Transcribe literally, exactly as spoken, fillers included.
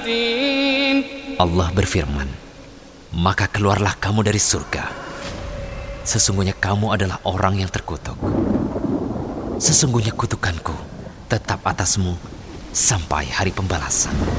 الدين. Allah berfirman, maka keluarlah kamu dari surga. Sesungguhnya kamu adalah orang yang terkutuk. Sesungguhnya kutukanku tetap atasmu sampai hari pembalasan.